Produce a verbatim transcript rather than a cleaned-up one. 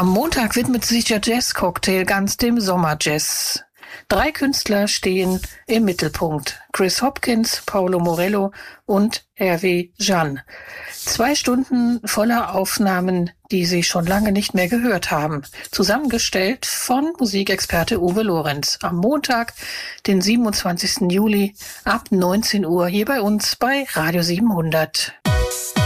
Am Montag widmet sich der Jazz-Cocktail ganz dem Sommerjazz. Drei Künstler stehen im Mittelpunkt. Chris Hopkins, Paulo Morello und Hervé Jeanne. Zwei Stunden voller Aufnahmen, die Sie schon lange nicht mehr gehört haben. Zusammengestellt von Musikexperte Uwe Lorenz. Am Montag, den siebenundzwanzigsten Juli ab neunzehn Uhr hier bei uns bei Radio siebenhundert.